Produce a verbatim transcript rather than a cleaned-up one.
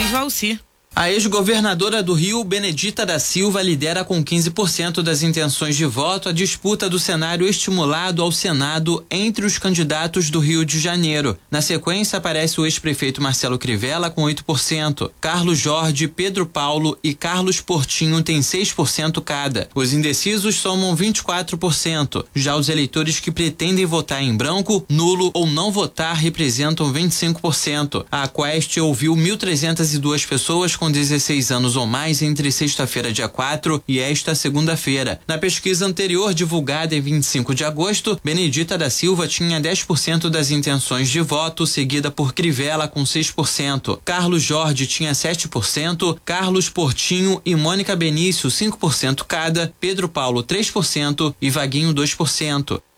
Luiz Valci. A ex-governadora do Rio, Benedita da Silva, lidera com quinze por cento das intenções de voto a disputa do cenário estimulado ao Senado entre os candidatos do Rio de Janeiro. Na sequência, aparece o ex-prefeito Marcelo Crivella com oito por cento. Carlos Jorge, Pedro Paulo e Carlos Portinho têm seis por cento cada. Os indecisos somam vinte e quatro por cento. Já os eleitores que pretendem votar em branco, nulo ou não votar representam vinte e cinco por cento. A Quest ouviu mil trezentas e duas pessoas com com dezesseis anos ou mais entre sexta-feira, dia quatro, e esta segunda-feira. Na pesquisa anterior, divulgada em vinte e cinco de agosto, Benedita da Silva tinha dez por cento das intenções de voto, seguida por Crivella com seis por cento. Carlos Jorge tinha sete por cento, Carlos Portinho e Mônica Benício cinco por cento cada, Pedro Paulo três por cento e Vaguinho dois por cento.